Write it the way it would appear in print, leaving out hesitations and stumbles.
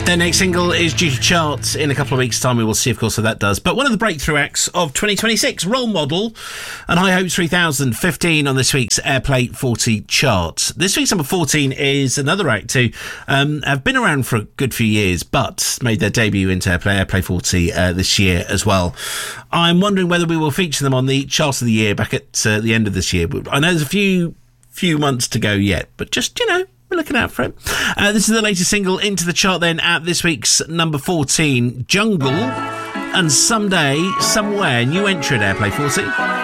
Their next single is due to chart in a couple of weeks' time. We will see, of course, how that does. But one of the breakthrough acts of 2026, Role Model and High Hopes 3015 on this week's Airplay 40 chart. This week's number 14 is another act who have been around for a good few years, but made their debut into Airplay 40 this year as well. I'm wondering whether we will feature them on the chart of the year back at the end of this year. I know there's a few months to go yet, but just, we're looking out for it. This is the latest single into the chart then at this week's number 14, Jungle and Someday, Somewhere, new entry at Airplay 40.